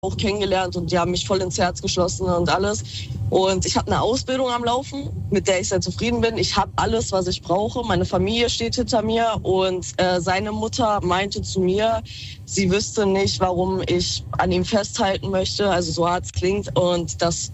auch kennengelernt und die haben mich voll ins Herz geschlossen und alles. Und ich habe eine Ausbildung am Laufen, mit der ich sehr zufrieden bin. Ich habe alles, was ich brauche. Meine Familie steht hinter mir und seine Mutter meinte zu mir, sie wüsste nicht, warum ich an ihm festhalten möchte. Also so hart es klingt. Und das...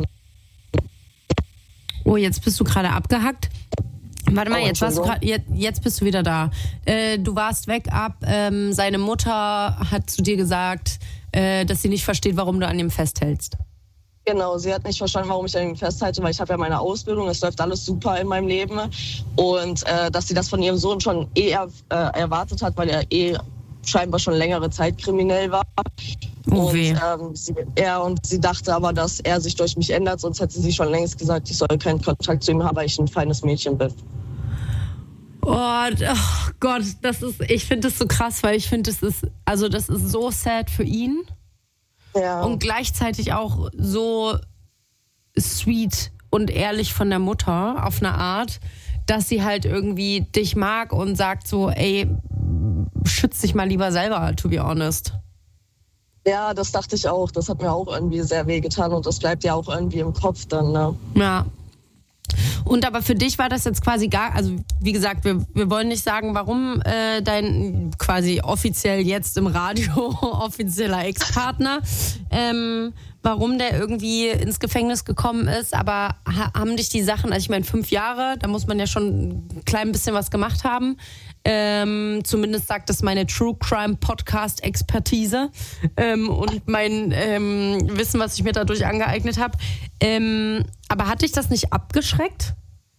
Oh, jetzt bist du gerade abgehackt. Warte mal, jetzt bist du wieder da. Du warst weg ab. Seine Mutter hat zu dir gesagt, dass sie nicht versteht, warum du an ihm festhältst. Genau, sie hat nicht verstanden, warum ich an ihm festhalte, weil ich habe ja meine Ausbildung, es läuft alles super in meinem Leben. Und dass sie das von ihrem Sohn schon erwartet hat, weil er scheinbar schon längere Zeit kriminell war. Oh weh. Und sie dachte aber, dass er sich durch mich ändert, sonst hätte sie schon längst gesagt, ich soll keinen Kontakt zu ihm haben, weil ich ein feines Mädchen bin. Oh Gott, ich finde das so krass, weil ich finde, das ist so sad für ihn. Ja. Und gleichzeitig auch so sweet und ehrlich von der Mutter auf eine Art, dass sie halt irgendwie dich mag und sagt so, ey, schütz dich mal lieber selber, to be honest. Ja, das dachte ich auch. Das hat mir auch irgendwie sehr wehgetan und das bleibt ja auch irgendwie im Kopf dann, ne? Ja. Und aber für dich war das jetzt quasi also wie gesagt, wir wollen nicht sagen, warum dein quasi offiziell jetzt im Radio offizieller Ex-Partner, warum der irgendwie ins Gefängnis gekommen ist, aber haben dich die Sachen, also ich meine 5 Jahre, da muss man ja schon ein klein bisschen was gemacht haben. Zumindest sagt das meine True Crime Podcast Expertise und mein Wissen, was ich mir dadurch angeeignet habe. Aber hat dich das nicht abgeschreckt?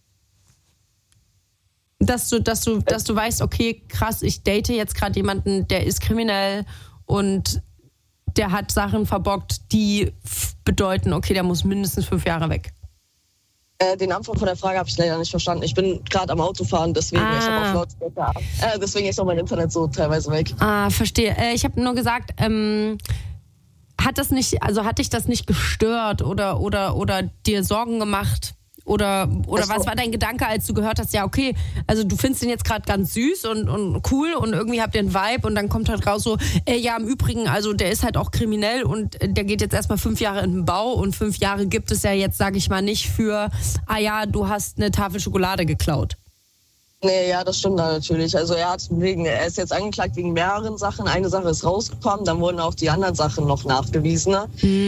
Dass du weißt, okay, krass, ich date jetzt gerade jemanden, der ist kriminell und der hat Sachen verbockt, die bedeuten, okay, der muss mindestens 5 Jahre weg. Den Anfang von der Frage habe ich leider nicht verstanden. Ich bin gerade am Autofahren, deswegen ich habe auf Lautsprecher. Deswegen ist auch mein Internet so teilweise weg. Verstehe. Ich habe nur gesagt, hat dich das nicht gestört oder dir Sorgen gemacht? Oder was war dein Gedanke, als du gehört hast, ja okay, also du findest ihn jetzt gerade ganz süß und cool und irgendwie habt ihr einen Vibe und dann kommt halt raus so, ja im Übrigen, also der ist halt auch kriminell und der geht jetzt erstmal 5 Jahre in den Bau und 5 Jahre gibt es ja jetzt, sage ich mal, nicht für, du hast eine Tafel Schokolade geklaut. Nee, ja, das stimmt da natürlich. Also er ist jetzt angeklagt wegen mehreren Sachen. Eine Sache ist rausgekommen, dann wurden auch die anderen Sachen noch nachgewiesen.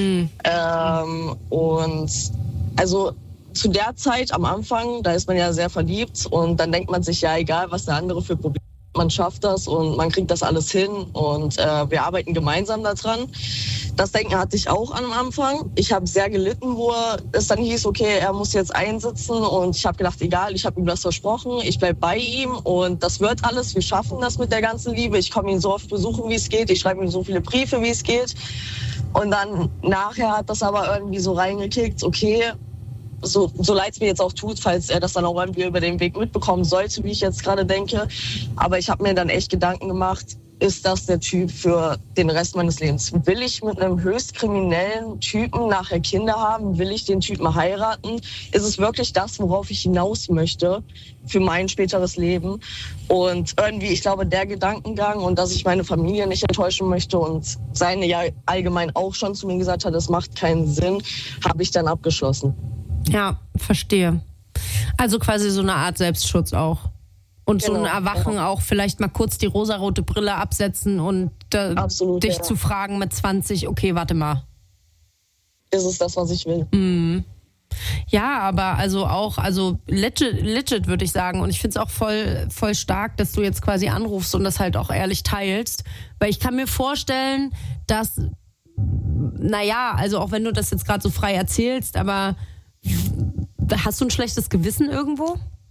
Und also zu der Zeit am Anfang, da ist man ja sehr verliebt und dann denkt man sich, ja egal, was der andere für Probleme hat, man schafft das und man kriegt das alles hin und wir arbeiten gemeinsam daran. Das Denken hatte ich auch am Anfang. Ich habe sehr gelitten, wo es dann hieß, okay, er muss jetzt einsitzen und ich habe gedacht, egal, ich habe ihm das versprochen, ich bleibe bei ihm und das wird alles, wir schaffen das mit der ganzen Liebe. Ich komme ihn so oft besuchen, wie es geht, ich schreibe ihm so viele Briefe, wie es geht und dann nachher hat das aber irgendwie so reingekickt, okay, so leid es mir jetzt auch tut, falls er das dann auch irgendwie über den Weg mitbekommen sollte, wie ich jetzt gerade denke. Aber ich habe mir dann echt Gedanken gemacht, ist das der Typ für den Rest meines Lebens? Will ich mit einem höchst kriminellen Typen nachher Kinder haben? Will ich den Typen heiraten? Ist es wirklich das, worauf ich hinaus möchte für mein späteres Leben? Und irgendwie, ich glaube, der Gedankengang und dass ich meine Familie nicht enttäuschen möchte und seine ja allgemein auch schon zu mir gesagt hat, es macht keinen Sinn, habe ich dann abgeschlossen. Ja, verstehe. Also quasi so eine Art Selbstschutz auch. Und genau, so ein Erwachen auch, vielleicht mal kurz die rosarote Brille absetzen und dich zu fragen mit 20, okay, warte mal. Ist es das, was ich will? Mhm. Ja, aber also legit würde ich sagen. Und ich finde es auch voll stark, dass du jetzt quasi anrufst und das halt auch ehrlich teilst. Weil ich kann mir vorstellen, dass, also auch wenn du das jetzt gerade so frei erzählst, aber hast du ein schlechtes Gewissen irgendwo?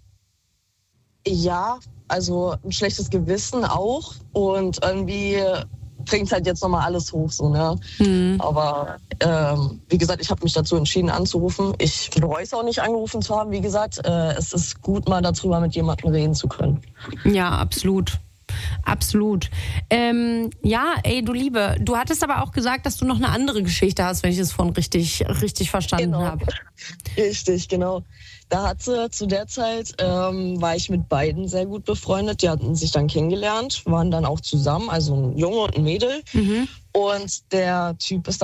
Ja, also ein schlechtes Gewissen auch und irgendwie bringt halt jetzt nochmal alles hoch, so, ne? Mhm. Aber wie gesagt, ich habe mich dazu entschieden anzurufen. Ich bereue es auch nicht, angerufen zu haben. Wie gesagt, es ist gut, mal darüber mit jemandem reden zu können. Ja, absolut. Absolut. Du Liebe, du hattest aber auch gesagt, dass du noch eine andere Geschichte hast, wenn ich es vorhin richtig verstanden habe. Richtig, genau. Zu der Zeit war ich mit beiden sehr gut befreundet. Die hatten sich dann kennengelernt, waren dann auch zusammen, also ein Junge und ein Mädel. Mhm. Und der Typ ist